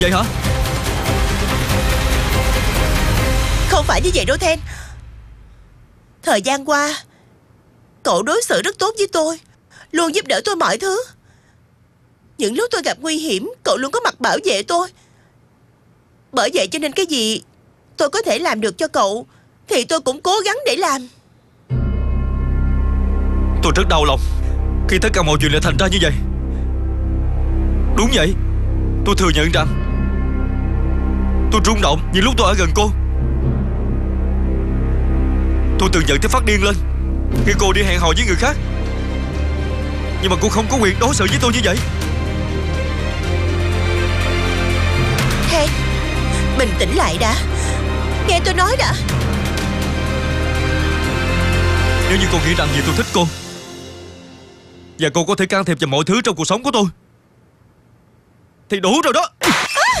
vậy hả? Không phải như vậy đâu Then. Thời gian qua cậu đối xử rất tốt với tôi, luôn giúp đỡ tôi mọi thứ. Những lúc tôi gặp nguy hiểm, cậu luôn có mặt bảo vệ tôi. Bởi vậy cho nên cái gì tôi có thể làm được cho cậu thì tôi cũng cố gắng để làm. Tôi rất đau lòng khi tất cả mọi chuyện lại thành ra như vậy. Đúng vậy, tôi thừa nhận rằng tôi rung động những lúc tôi ở gần cô. Tôi từng giận tới phát điên lên khi cô đi hẹn hò với người khác. Nhưng mà cô không có quyền đối xử với tôi như vậy. Hen, bình tĩnh lại đã. Nghe tôi nói đã. Nếu như cô nghĩ rằng vì tôi thích cô và cô có thể can thiệp vào mọi thứ trong cuộc sống của tôi thì đủ rồi đó.